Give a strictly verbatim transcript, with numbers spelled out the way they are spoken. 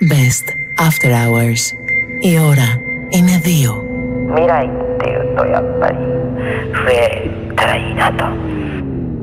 Best After Hours. Η ώρα είναι δύο. 未来っていうとやっぱり増えたらいいなと